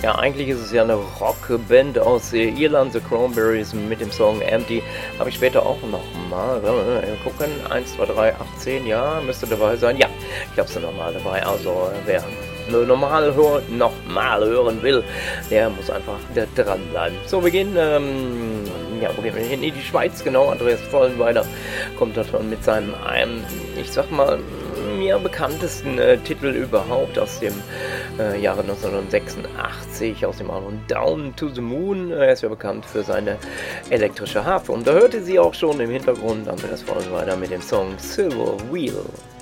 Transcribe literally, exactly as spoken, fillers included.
Ja, eigentlich ist es ja eine Rockband aus äh, Irland, The Cranberries mit dem Song Empty. Habe ich später auch noch mal. Äh, gucken, eins, zwei, drei, acht, zehn, ja, müsste dabei sein. Ja, ich habe sie nochmal dabei. Also äh, wer normal hör, nochmal hören will, der muss einfach da dranbleiben. So, wir gehen, ähm, ja, wo gehen wir hin? In die Schweiz, genau. Andreas Vollenweider kommt da schon mit seinem, einem, ich sag mal, mir bekanntesten äh, Titel überhaupt aus dem äh, Jahre neunzehnhundertsechsundachtzig, aus dem Album Down to the Moon. Er ist ja bekannt für seine elektrische Harfe. Und da hörte sie auch schon im Hintergrund Andreas Vollenweider mit dem Song Silver Wheel.